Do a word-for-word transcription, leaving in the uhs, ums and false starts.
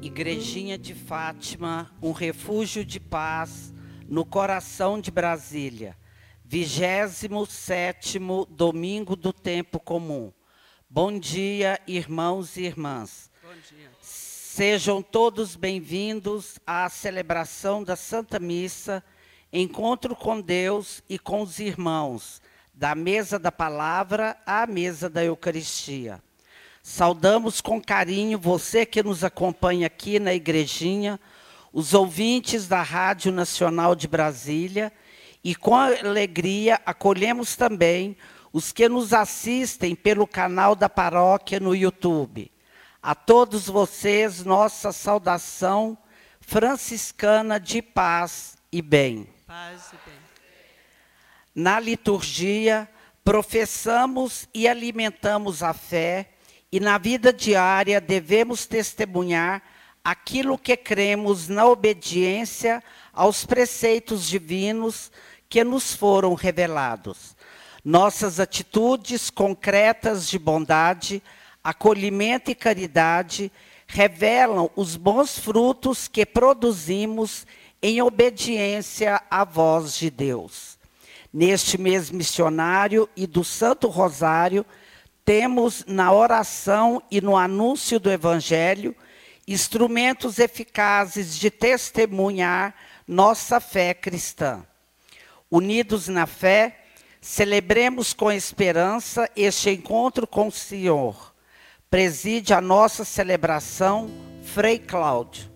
Igrejinha de Fátima, um refúgio de paz no coração de Brasília. vigésimo sétimo domingo do tempo comum. Bom dia, irmãos e irmãs. Bom dia. Sejam todos bem-vindos à celebração da Santa Missa, encontro com Deus e com os irmãos, da mesa da palavra à mesa da Eucaristia. Saudamos com carinho você que nos acompanha aqui na Igrejinha, os ouvintes da Rádio Nacional de Brasília, e com alegria acolhemos também os que nos assistem pelo canal da paróquia no YouTube. A todos vocês, nossa saudação franciscana de paz e bem. Paz e bem. Na liturgia, professamos e alimentamos a fé, e na vida diária devemos testemunhar aquilo que cremos na obediência aos preceitos divinos que nos foram revelados. Nossas atitudes concretas de bondade, acolhimento e caridade revelam os bons frutos que produzimos em obediência à voz de Deus. Neste mês missionário e do Santo Rosário, temos na oração e no anúncio do Evangelho instrumentos eficazes de testemunhar nossa fé cristã. Unidos na fé, celebremos com esperança este encontro com o Senhor. Preside a nossa celebração, Frei Cláudio.